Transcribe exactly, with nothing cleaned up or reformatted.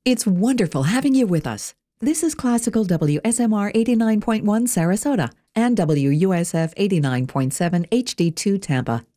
It's wonderful having you with us. This is Classical W S M R eighty-nine point one Sarasota and W U S F eighty-nine point seven H D two Tampa.